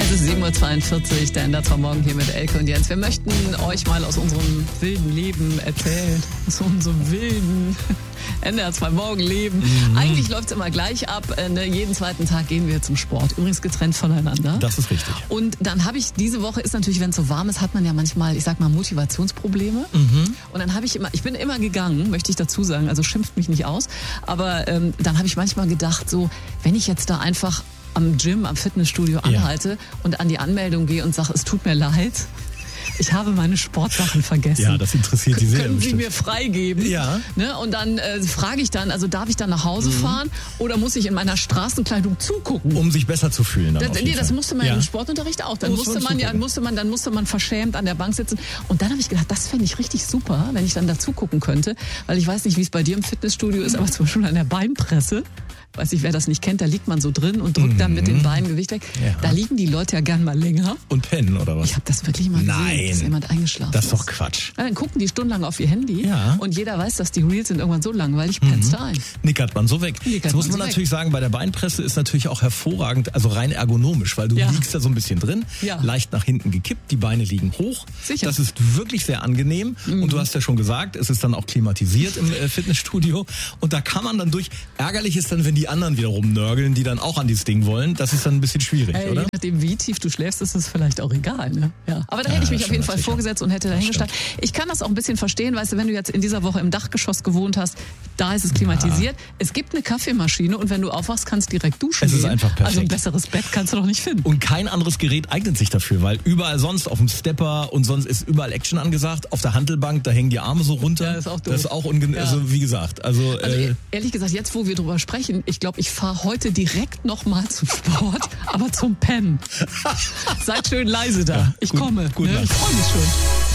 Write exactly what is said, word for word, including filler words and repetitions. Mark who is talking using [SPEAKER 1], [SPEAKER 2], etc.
[SPEAKER 1] Es ist sieben Uhr zweiundvierzig, der Ender zum Morgen hier mit Elke und Jens. Wir möchten euch mal aus unserem wilden Leben erzählen. Aus unserem wilden N D R zwei Morgenleben. Mhm. Eigentlich läuft es immer gleich ab. Ne? Jeden zweiten Tag gehen wir zum Sport. Übrigens getrennt voneinander.
[SPEAKER 2] Das ist richtig.
[SPEAKER 1] Und dann habe ich, diese Woche ist natürlich, wenn es so warm ist, hat man ja manchmal, ich sag mal, Motivationsprobleme.
[SPEAKER 2] Mhm.
[SPEAKER 1] Und dann habe ich immer, ich bin immer gegangen, möchte ich dazu sagen, also schimpft mich nicht aus. Aber ähm, dann habe ich manchmal gedacht, so, wenn ich jetzt da einfach am Gym, am Fitnessstudio anhalte ja. und an die Anmeldung gehe und sage, es tut mir leid, ich habe meine Sportsachen vergessen.
[SPEAKER 2] Ja, das interessiert die sehr.
[SPEAKER 1] Können Sie mir freigeben?
[SPEAKER 2] Ja.
[SPEAKER 1] Ne? Und dann äh, frage ich dann, also darf ich dann nach Hause mhm. fahren oder muss ich in meiner Straßenkleidung zugucken?
[SPEAKER 2] Um sich besser zu fühlen. Dann
[SPEAKER 1] das, nee, das musste man ja im Sportunterricht auch. Dann
[SPEAKER 2] musste
[SPEAKER 1] musste man, ja, musste man, dann musste man verschämt an der Bank sitzen. Und dann habe ich gedacht, das fände ich richtig super, wenn ich dann dazu gucken könnte. Weil ich weiß nicht, wie es bei dir im Fitnessstudio ist, aber zum Beispiel an der Beinpresse. Weiß nicht, wer das nicht kennt, da liegt man so drin und drückt mhm. dann mit den Beinen Gewicht weg. Ja. Da liegen die Leute ja gern mal länger.
[SPEAKER 2] Und pennen, oder was?
[SPEAKER 1] Ich habe das wirklich mal gesehen,
[SPEAKER 2] Nein.
[SPEAKER 1] dass jemand eingeschlafen ist.
[SPEAKER 2] Das ist doch Quatsch.
[SPEAKER 1] Ja, dann gucken die stundenlang auf ihr Handy
[SPEAKER 2] ja.
[SPEAKER 1] und jeder weiß, dass die Reels sind irgendwann so langweilig, mhm. pennst du ein.
[SPEAKER 2] Nickert man so weg.
[SPEAKER 1] Nickert
[SPEAKER 2] Jetzt muss man
[SPEAKER 1] so
[SPEAKER 2] natürlich
[SPEAKER 1] weg.
[SPEAKER 2] sagen, bei der Beinpresse ist natürlich auch hervorragend, also rein ergonomisch, weil du
[SPEAKER 1] ja.
[SPEAKER 2] liegst da so ein bisschen drin,
[SPEAKER 1] ja.
[SPEAKER 2] leicht nach hinten gekippt, die Beine liegen hoch.
[SPEAKER 1] Sicher.
[SPEAKER 2] Das ist wirklich sehr angenehm mhm. und du hast ja schon gesagt, es ist dann auch klimatisiert im äh, Fitnessstudio und da kann man dann durch, ärgerlich ist dann, wenn die anderen wiederum nörgeln, die dann auch an dieses Ding wollen, das ist dann ein bisschen schwierig,
[SPEAKER 1] Ey,
[SPEAKER 2] oder?
[SPEAKER 1] Je nachdem, wie tief du schläfst, ist es vielleicht auch egal. Ne? Ja. Aber da
[SPEAKER 2] ja,
[SPEAKER 1] hätte ich mich auf jeden
[SPEAKER 2] stimmt,
[SPEAKER 1] Fall
[SPEAKER 2] sicher.
[SPEAKER 1] vorgesetzt und hätte dahingestellt. Ich kann das auch ein bisschen verstehen, weißt du, wenn du jetzt in dieser Woche im Dachgeschoss gewohnt hast, da ist es klimatisiert. Ja. Es gibt eine Kaffeemaschine und wenn du aufwachst, kannst du direkt duschen.
[SPEAKER 2] Es ist
[SPEAKER 1] gehen.
[SPEAKER 2] einfach perfekt.
[SPEAKER 1] Also ein besseres Bett kannst du doch nicht finden.
[SPEAKER 2] Und kein anderes Gerät eignet sich dafür, weil überall sonst auf dem Stepper und sonst ist überall Action angesagt. Auf der Hantelbank, da hängen die Arme so runter.
[SPEAKER 1] Ja, ist auch doof.
[SPEAKER 2] Das ist auch ungen ja. also wie gesagt. Also,
[SPEAKER 1] also
[SPEAKER 2] äh,
[SPEAKER 1] ehrlich gesagt, jetzt wo wir drüber sprechen, ich glaube, ich fahre heute direkt noch mal zum Sport, aber zum Pennen. Seid schön leise da.
[SPEAKER 2] Ja,
[SPEAKER 1] ich
[SPEAKER 2] gut,
[SPEAKER 1] komme.
[SPEAKER 2] gut
[SPEAKER 1] Ne? Ich freue mich schon.